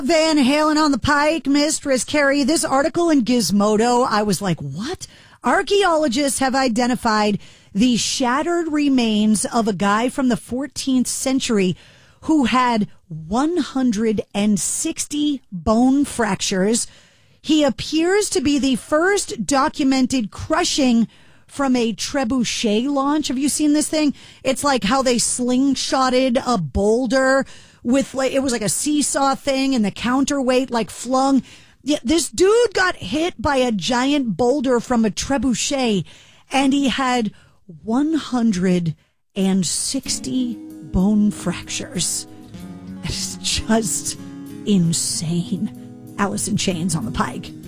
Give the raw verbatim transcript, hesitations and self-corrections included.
Van Halen on the Pike, Mistress Carrie. This article in Gizmodo, I was like, what? Archaeologists have identified the shattered remains of a guy from the fourteenth century who had one hundred sixty bone fractures. He appears to be the first documented crushing from a trebuchet launch. Have you seen this thing? It's like how they slingshotted a boulder with, like, it was like a seesaw thing and the counterweight like flung. Yeah, this dude got hit by a giant boulder from a trebuchet and he had one hundred sixty bone fractures. It's just insane. Alice in Chains on the Pike.